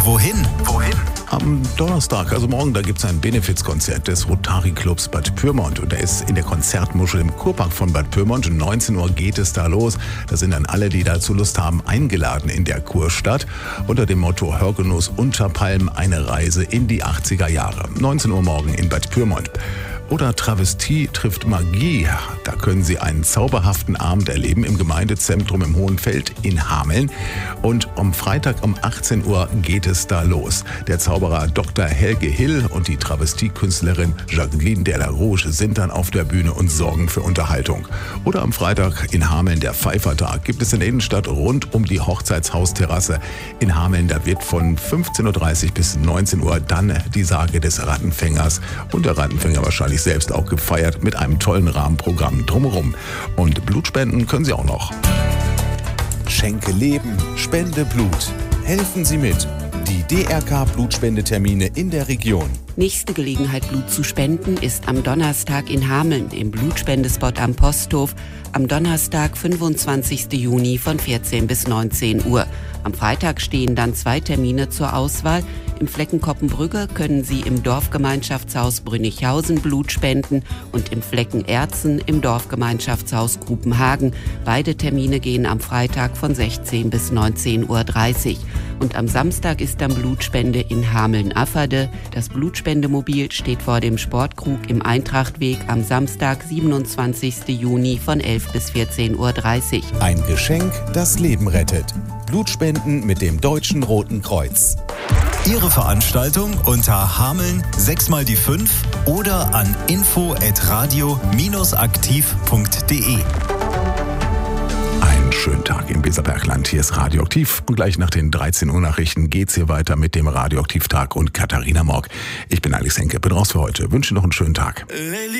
wohin? Am Donnerstag, also morgen, da gibt es ein Benefizkonzert des Rotary Clubs Bad Pyrmont. Und der ist in der Konzertmuschel im Kurpark von Bad Pyrmont. 19 Uhr geht es da los. Da sind dann alle, die dazu Lust haben, eingeladen in der Kurstadt. Unter dem Motto Hörgenuss unter Palmen, eine Reise in die 80er Jahre. 19 Uhr morgen in Bad Pyrmont. Oder Travestie trifft Magie. Da können Sie einen zauberhaften Abend erleben im Gemeindezentrum im Hohenfeld in Hameln. Und am Freitag um 18 Uhr geht es da los. Der Zauberer Dr. Helge Hill und die Travestiekünstlerin Jacqueline Delarouche sind dann auf der Bühne und sorgen für Unterhaltung. Oder am Freitag in Hameln der Pfeifertag gibt es in der Innenstadt rund um die Hochzeitshausterrasse in Hameln. Da wird von 15.30 Uhr bis 19 Uhr dann die Sage des Rattenfängers und der Rattenfänger wahrscheinlich selbst auch gefeiert mit einem tollen Rahmenprogramm drumherum. Und Blutspenden können Sie auch noch. Schenke Leben, spende Blut. Helfen Sie mit. Die DRK-Blutspendetermine in der Region. Nächste Gelegenheit, Blut zu spenden, ist am Donnerstag in Hameln im Blutspendespot am Posthof. Am Donnerstag, 25. Juni von 14 bis 19 Uhr. Am Freitag stehen dann 2 Termine zur Auswahl. Im Flecken Koppenbrügge können Sie im Dorfgemeinschaftshaus Brünnichhausen Blut spenden und im Flecken Erzen im Dorfgemeinschaftshaus Grupenhagen. Beide Termine gehen am Freitag von 16 bis 19.30 Uhr. Und am Samstag ist dann Blutspende in Hameln-Afferde. Das Blutspendemobil steht vor dem Sportkrug im Eintrachtweg am Samstag, 27. Juni von 11 bis 14.30 Uhr. Ein Geschenk, das Leben rettet. Blutspenden mit dem Deutschen Roten Kreuz. Ihre Veranstaltung unter Hameln 6x5 oder an info@radio-aktiv.de. Einen schönen Tag im Weserbergland. Hier ist Radioaktiv. Und gleich nach den 13 Uhr Nachrichten geht's hier weiter mit dem Radioaktiv-Tag und Katharina Morg. Ich bin Alex Henke, bin raus für heute. Wünsche noch einen schönen Tag.